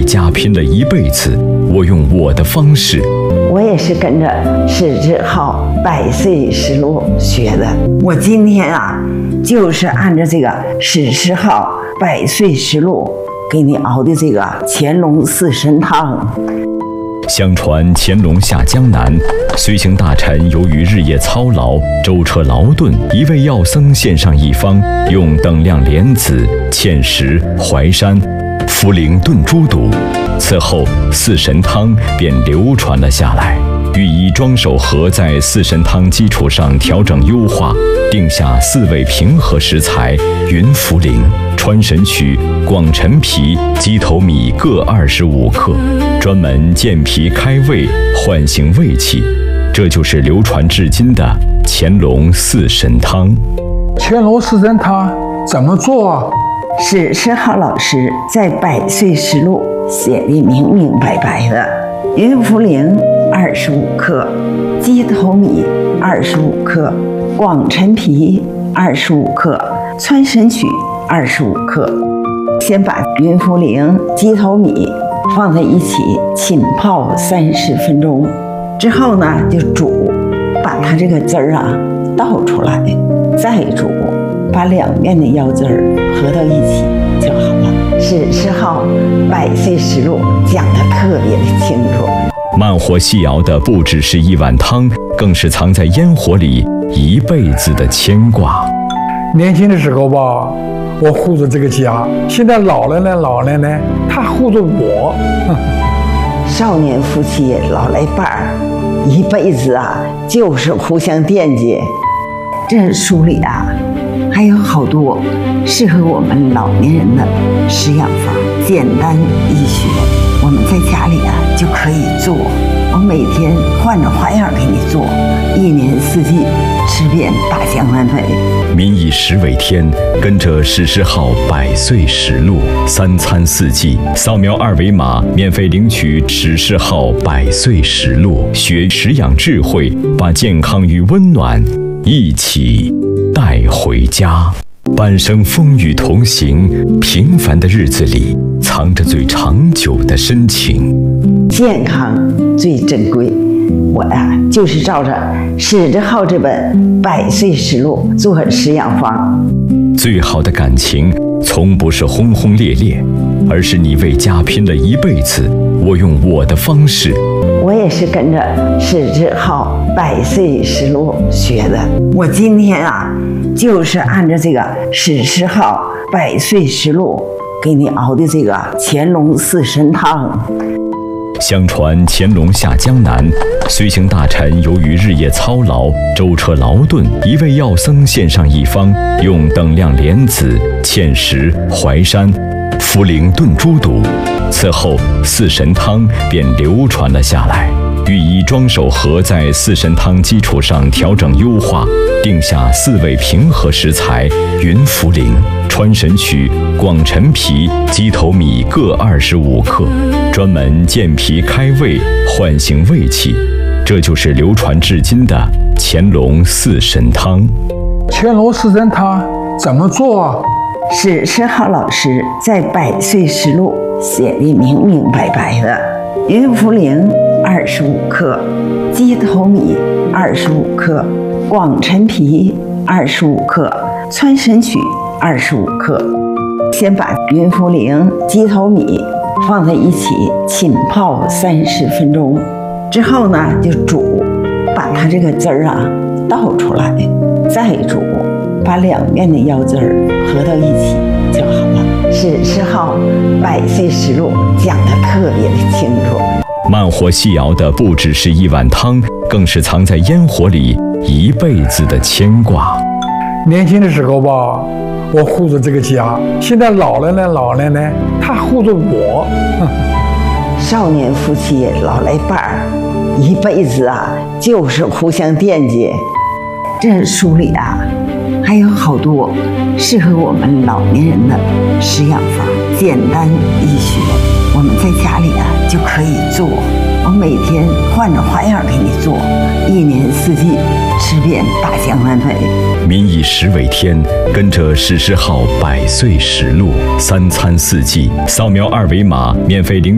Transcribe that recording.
家拼了一辈子，我用我的方式。 我也是跟着史志浩100岁实录学的。我今天就是按照这个史志浩100岁实录给你熬的这个乾隆4神汤。 相传乾隆下江南，随行大臣由于日夜操劳，舟车劳顿，一位药僧献上一方，用等量莲子、芡实、淮山、茯苓炖猪肚。此后4神汤便流传了下来。御医庄守和在4神汤基础上调整优化，定下4味平和食材：云茯苓、川神曲、广陈皮、鸡头米各25克，专门健脾开胃，唤醒胃气。这就是流传至今的乾隆4神汤。 乾隆4神汤怎么做啊？ 史志浩老师在100岁实录写的明明白白的。云茯苓25克，鸡头米25克，广陈皮25克，川神曲25克。先把云茯苓、鸡头米放在一起浸泡30分钟，之后呢就煮，把它这个汁儿倒出来，再煮，把两面的药汁儿合到一起就好了。史志浩100岁实录讲得特别的清楚。 慢火细熬的不只是一碗汤，更是藏在烟火里一辈子的牵挂。 年轻的时候吧，我护着这个家；现在老了呢，他护着我。 少年夫妻老来伴儿，一辈子就是互相惦记。这书里还有好多适合我们老年人的食养法，简单易学，我们在家里就可以做。我每天换着花样给你做，一年四季吃遍大江南北。 民以食为天，跟着史志浩100岁实录，3餐4季，扫描2维码免费领取史志浩100岁实录，学食养智慧，把健康与温暖一起带回家。半生风雨同行，平凡的日子里藏着最长久的深情。 健康最珍贵，我就是照着史志浩这本100岁实录做食养方。 最好的感情从不是轰轰烈烈，而是你为家拼了一辈子，我用我的方式。 我也是跟着史志浩100岁实录学的。我今天就是按照这个史志浩100岁实录给你熬的这个乾隆4神汤。 相传乾隆下江南，随行大臣由于日夜操劳，舟车劳顿，一位药僧献上一方，用等量莲子、芡实、淮山、茯苓炖猪肚。此后4神汤便流传了下来。御医庄守和在4神汤基础上调整优化，定下4味平和食材：云茯苓、川神曲、广陈皮、鸡头米各25克，专门健脾开胃，唤醒胃气。这就是流传至今的乾隆4神汤。 乾隆4神汤怎么做啊？ 史志浩老师在100岁实录写的明明白白的。云茯苓25克，鸡头米25克，广陈皮25克，川神曲25克。先把云茯苓、鸡头米放在一起浸泡30分钟，之后呢就煮，把它这个汁儿倒出来，再煮，把两面的药汁儿合到一起就好了。史志浩100岁实录讲得特别的清楚。 慢火细熬的不只是一碗汤，更是藏在烟火里一辈子的牵挂。 年轻的时候吧，我护着这个家；现在老了呢，他护着我。 少年夫妻老来伴儿，一辈子就是互相惦记。这书里还有好多适合我们老年人的食养法，简单易学，我们在家里就可以做。我每天换着花样给你做，一年四季吃遍大江南北。 民以食为天，跟着史志浩100岁实录，3餐4季，扫描2维码免费领